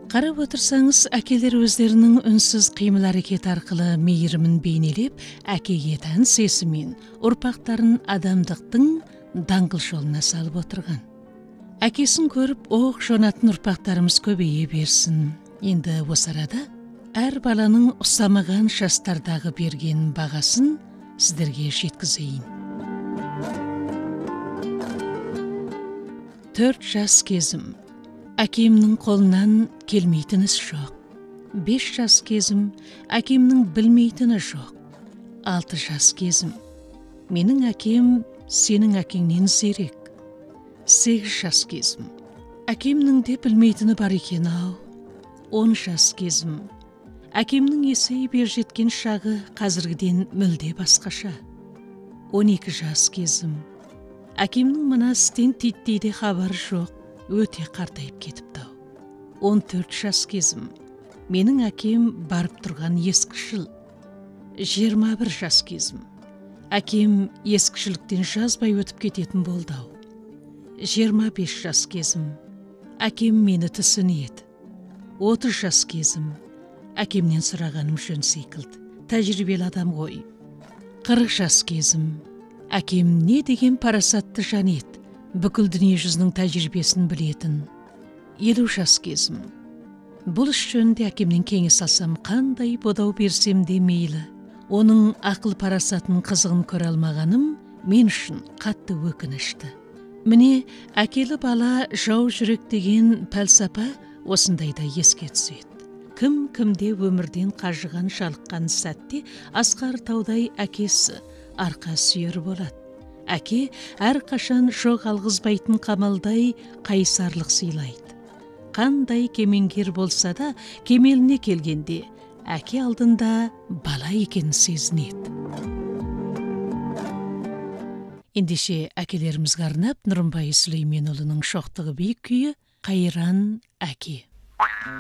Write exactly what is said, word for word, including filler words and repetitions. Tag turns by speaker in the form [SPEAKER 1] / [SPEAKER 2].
[SPEAKER 1] Қарап отырсаңыз, әкелер өздерінің үнсіз қимыл әрекет арқылы мейірімін бейнелеп, әкеге тән сезіммен ұрпақтарын адамдықтың даңғыл жолына салып отырған. Әкесін көріп, оқ жонатын ұрпақтарымыз көбейе берсін. Енді осы арада әр баланың ұсамаған жастардағы берген бағасын сіздерге жеткізейін. Төрт жас кезім. Әкемнің қолынан келмейтін іс жоқ. Бес жас кезім. Әкемнің білмейтіні жоқ. Алты жас кезім. Менің әкем сенің әкеңнен зерек. Сегіз жас кезім. Әкемнің де білмейтіні бар екен ау. Он жас кезім. Әкемнің есейіп ер жеткен шағы қазіргіден мүлде басқаша. Он екі жас кезім. Әкемнің мына істен титтейде хабар жоқ. Өте қартайып кетіпті. Он төрт жас кезім. Менің әкем барып тұрған ескішіл. Жиырма бір жас кезім. Әкем ескішіліктен жазбай өтіп кететін болды. Жиырма бес жас кезім. Әкем мені түсінеді. Отыз жас кезім. Әкемнен сұрағаным жөн секілді. Тәжірибелі адам ғой. Қырық жас кезім. Әкем не деген парасатты жан еді. Бүкіл дүние жүзінің тәжірибесін білетін. Елу жас кезім. Бұл іс жөнінде әкемнен кеңес алсам, қандай бодау берсем де мейлі. Оның ақыл парасатын қызығын көре алмағаным мен үшін қатты өкінішті. Міне, әкелі бала жау жүрек деген пәлсапа осындайда еске түседі. Кім кімде өмірден қажыған жалыққан сәтте Асқар Таудай әкесі арқа сүйер болады. Әке әр қашан жоқ алғызбайтын қамалдай қайсарлық сыйлайды. Қандай кемеңгер болса да, кемеліне келгенде әке алдында бала екенін сезінеді. Ендеше әкелерімізге арнап Нұрымбай Сүлейменұлының шоқтығы биік күйі «Қайран әке».